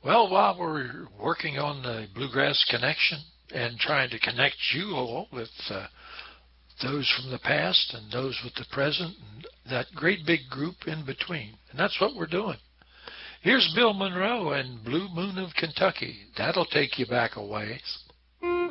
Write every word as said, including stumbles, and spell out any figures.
Well, while we're working on the Bluegrass Connection and trying to connect you all with uh, those from the past and those with the present and that great big group in between. And that's what we're doing. Here's Bill Monroe and Blue Moon of Kentucky. That'll take you back a ways.